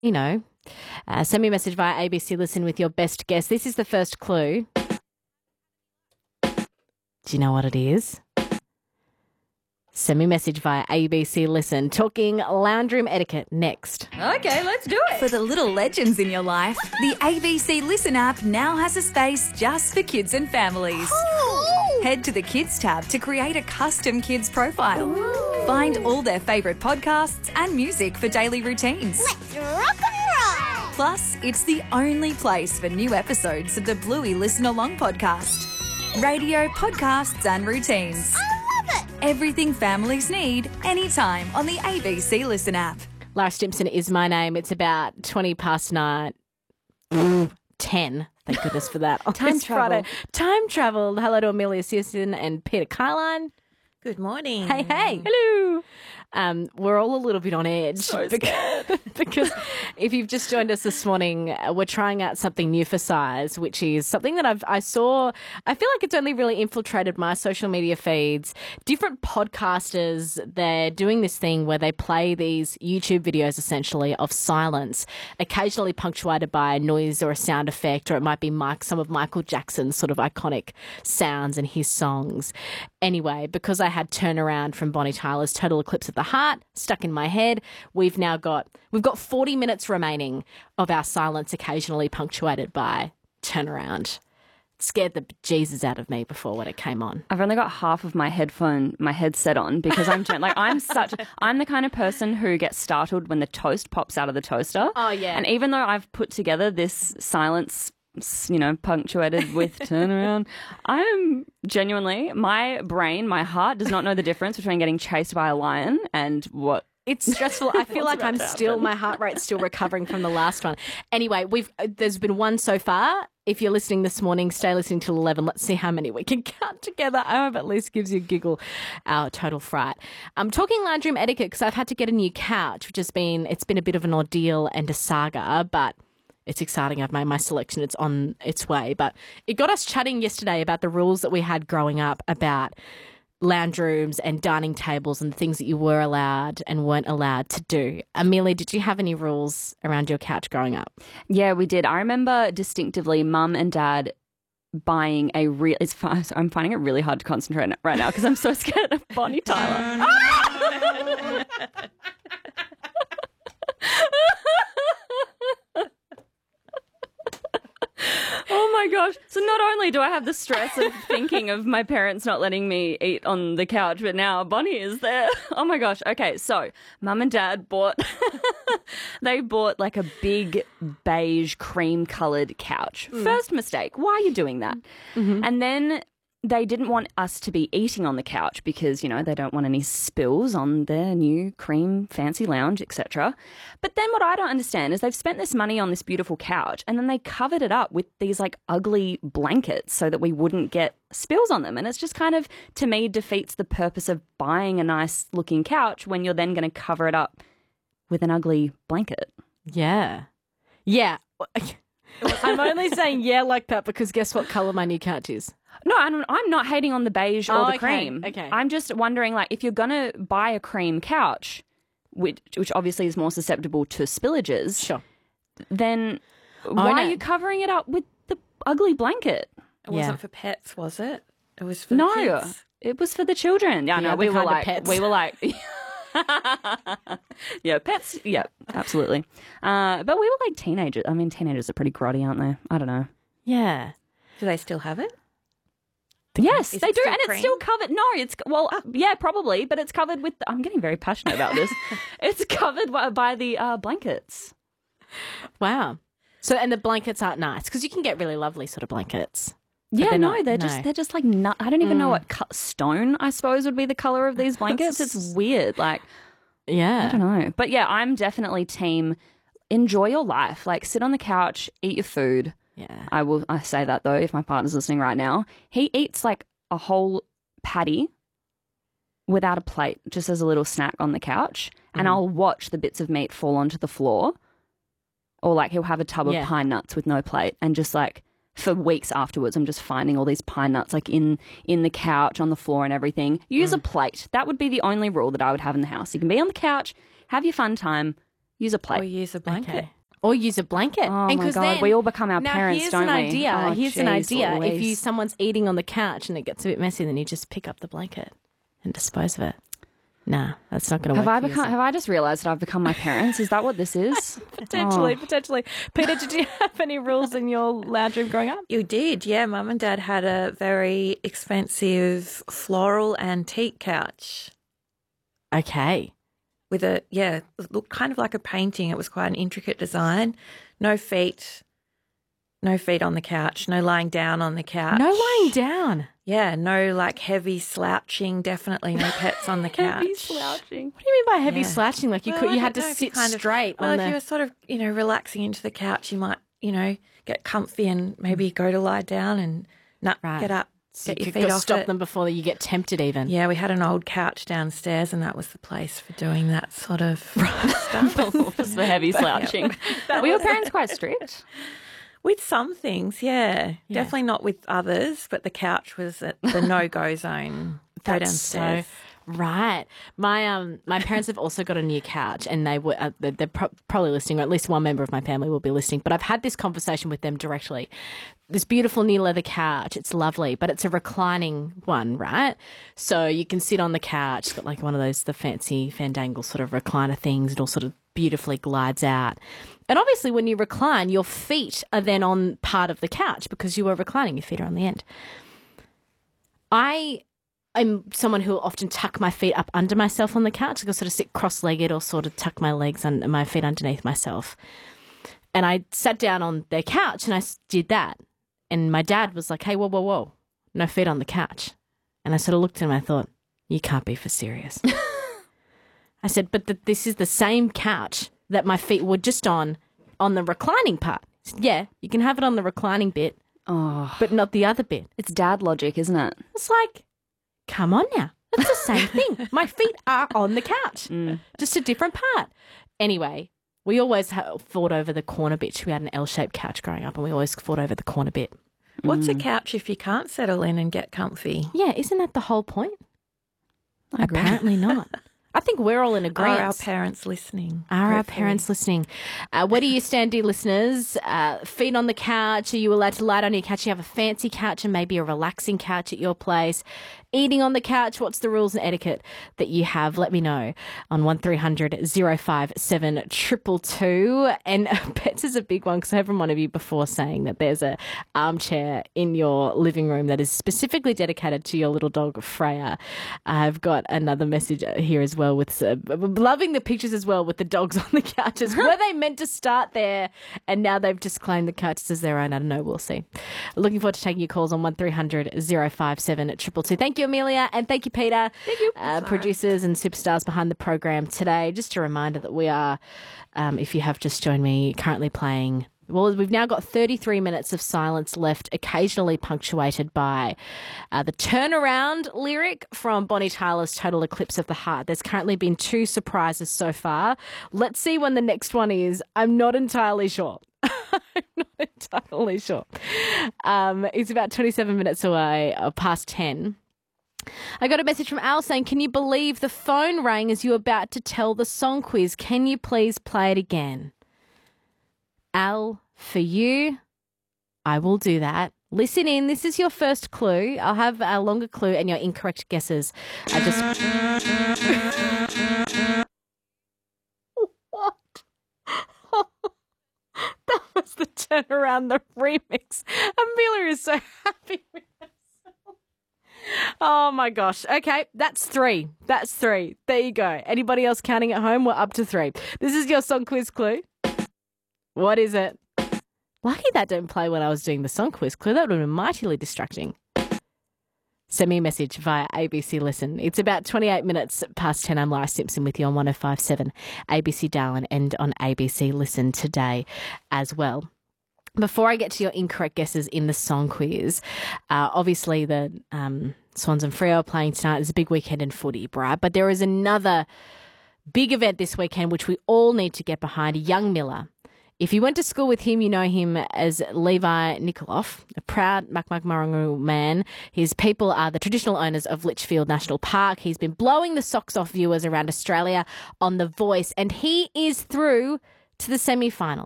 you know, send me a message via ABC Listen with your best guess. This is the first clue. Do you know what it is? Send me a message via ABC Listen. Talking lounge room etiquette next. Okay, let's do it. For the little legends in your life, the ABC Listen app now has a space just for kids and families. Head to the Kids tab to create a custom kids profile. Find all their favourite podcasts and music for daily routines. Let's rock and roll! Plus, it's the only place for new episodes of the Bluey Listen Along podcast. Radio, podcasts and routines. I love it! Everything families need, anytime on the ABC Listen app. Lara Stimpson is my name. It's about 20 past 9. 10. Thank goodness for that. On Time this travel. Friday. Time travel. Hello to Amelia Searson and Peter Kyline. Good morning. Hey, hey. Hello. We're all a little bit on edge. So scared. Because if you've just joined us this morning, we're trying out something new for Size, which is something that I saw. I feel like it's only really infiltrated my social media feeds. Different podcasters, they're doing this thing where they play these YouTube videos essentially of silence, occasionally punctuated by a noise or a sound effect, or it might be some of Michael Jackson's sort of iconic sounds and his songs. Anyway, because I had Turnaround from Bonnie Tyler's Total Eclipse of the Heart stuck in my head, we've got 40 minutes remaining of our silence occasionally punctuated by Turnaround. It scared the Jesus out of me before when it came on. I've only got half of my headset on because I'm I'm the kind of person who gets startled when the toast pops out of the toaster. Oh, yeah. And even though I've put together this silence, punctuated with turnaround, I am genuinely, my brain, my heart does not know the difference between getting chased by a lion and what. It's stressful. I feel like my heart rate's still recovering from the last one. Anyway, there's been one so far. If you're listening this morning, stay listening till 11. Let's see how many we can count together. I hope at least gives you a giggle, our total fright. I'm talking lounge room etiquette because I've had to get a new couch, which it's been a bit of an ordeal and a saga, but it's exciting. I've made my selection. It's on its way. But it got us chatting yesterday about the rules that we had growing up about lounge rooms and dining tables and the things that you were allowed and weren't allowed to do. Amelia, did you have any rules around your couch growing up? Yeah, we did. I remember distinctively Mum and Dad buying I'm finding it really hard to concentrate right now because I'm so scared of Bonnie Tyler. Oh my gosh. So not only do I have the stress of thinking of my parents not letting me eat on the couch, but now Bonnie is there. Oh my gosh. Okay, so Mum and Dad bought like a big beige cream coloured couch. First mistake. Why are you doing that? Mm-hmm. And then they didn't want us to be eating on the couch because, they don't want any spills on their new cream fancy lounge, etc. But then what I don't understand is they've spent this money on this beautiful couch and then they covered it up with these like ugly blankets so that we wouldn't get spills on them. And it's just kind of, to me, defeats the purpose of buying a nice looking couch when you're then going to cover it up with an ugly blanket. Yeah. Yeah. I'm only saying yeah like that because guess what colour my new couch is? No, I'm not hating on the beige or the cream. Okay. I'm just wondering, like, if you're going to buy a cream couch, which obviously is more susceptible to spillages, sure, then why are you covering it up with the ugly blanket? It wasn't for pets, was it? It was for the kids. It was for the children. Yeah, no, we were like pets. We were like yeah, pets. Yeah, absolutely. But we were like teenagers. I mean, teenagers are pretty grotty, aren't they? I don't know. Yeah. Do they still have it? Yes, Is they it do, still and cream? it's still covered. No, yeah, probably, but it's covered with. I'm getting very passionate about this. It's covered by the blankets. Wow. So, and the blankets aren't nice because you can get really lovely sort of blankets. Yeah, they're just like nut. I don't even know what stone, I suppose, would be the color of these blankets. It's weird. Like, yeah, I don't know, but yeah, I'm definitely team. Enjoy your life. Like, sit on the couch, eat your food. Yeah. I say that though, if my partner's listening right now, he eats like a whole patty without a plate, just as a little snack on the couch, and I'll watch the bits of meat fall onto the floor, or like he'll have a tub of pine nuts with no plate, and just like for weeks afterwards, I'm just finding all these pine nuts like in the couch, on the floor and everything. Use a plate. That would be the only rule that I would have in the house. You can be on the couch, have your fun time, Use a Or plate. use a blanket. Okay. Or use a blanket. Oh and my 'cause God, then- we all become our now parents, here's don't an we? idea. Oh, Here's an geez idea. If Louise. someone's eating on the couch and it gets a bit messy, then you just pick up the blanket and dispose of it. Nah, that's not going to work. Have I just realised that I've become my parents? Is that what this is? Potentially. Peter, did you have any rules in your lounge room growing up? You did, yeah. Mum and Dad had a very expensive floral antique couch Okay. with it looked kind of like a painting. It was quite an intricate design. No feet on the couch, no lying down on the couch. No lying down. Yeah, no like heavy slouching, definitely no pets on the couch. Heavy slouching. What do you mean by heavy Yeah. slouching? Like you Well, could, I you had don't to know if you sit kind of- straight. Well, when if you were sort of, relaxing into the couch, you might, get comfy and maybe go to lie down and Right. get up, so get you your could feet off stop it. them before you get tempted even. Yeah, we had an old couch downstairs and that was the place for doing that sort of stuff. Just for heavy slouching. Were your parents quite strict? With some things, yeah. Definitely not with others, but the couch was at the no-go zone. Go That's downstairs. so right. My parents have also got a new couch, and they're probably listening, or at least one member of my family will be listening. But I've had this conversation with them directly. This beautiful new leather couch, it's lovely, but it's a reclining one, right? So you can sit on the couch. It's got like one of those the fancy Fandangle sort of recliner things. It all sort of beautifully glides out. And obviously, when you recline, your feet are then on part of the couch because you are reclining. Your feet are on the end. I'm someone who will often tuck my feet up under myself on the couch. I'll sort of sit cross-legged or sort of tuck my legs and my feet underneath myself. And I sat down on their couch and I did that. And my dad was like, hey, whoa, whoa, whoa, no feet on the couch. And I sort of looked at him and I thought, you can't be for serious. I said, but this is the same couch that my feet were just on the reclining part. He said, yeah, you can have it on the reclining bit, but not the other bit. It's dad logic, isn't it? It's like, come on now. It's the same thing. My feet are on the couch, just a different part. Anyway, we always fought over the corner bit. We had an L-shaped couch growing up and we always fought over the corner bit. What's a couch if you can't settle in and get comfy? Yeah, isn't that the whole point? I agree. Apparently not. I think we're all in agreement. Are our parents listening? Are our Hopefully. parents listening? Where do you stand, dear listeners? Feet on the couch? Are you allowed to lie on your couch? You have a fancy couch and maybe a relaxing couch at your place. Eating on the couch, what's the rules and etiquette that you have? Let me know on 1300 057 222. And pets is a big one because I heard from one of you before saying that there's a armchair in your living room that is specifically dedicated to your little dog, Freya. I've got another message here as well with loving the pictures as well with the dogs on the couches. Were they meant to start there and now they've just claimed the couches as their own? I don't know. We'll see. Looking forward to taking your calls on 1300 057 222. Thank you, Amelia, and thank you, Peter. Thank you. Producers and superstars behind the program today. Just a reminder that we are, if you have just joined me, currently playing. Well, we've now got 33 minutes of silence left, occasionally punctuated by the turnaround lyric from Bonnie Tyler's Total Eclipse of the Heart. There's currently been 2 surprises so far. Let's see when the next one is. I'm not entirely sure. I'm not entirely sure. It's about 27 minutes away, past 10. I got a message from Al saying, can you believe the phone rang as you were about to tell the song quiz? Can you please play it again? Al, for you, I will do that. Listen in. This is your first clue. I'll have a longer clue and your incorrect guesses. What? That was the turnaround, the remix. Amelia is so happy with herself. Oh my gosh. Okay, that's 3. That's 3. There you go. Anybody else counting at home? We're up to 3. This is your song quiz clue. What is it? Lucky that didn't play when I was doing the song quiz clue. That would have been mightily distracting. Send me a message via ABC Listen. It's about 28 minutes past 10. I'm Lara Simpson with you on 105.7 ABC Darwin and on ABC Listen today as well. Before I get to your incorrect guesses in the song quiz, obviously the Swans and Freo are playing tonight. It's a big weekend in footy, right? But there is another big event this weekend which we all need to get behind. Young Miller If you went to school with him, you know him as Levi Nikoloff, a proud Makmurrungu man. His people are the traditional owners of Litchfield National Park. He's been blowing the socks off viewers around Australia on The Voice, and he is through to the semi-final.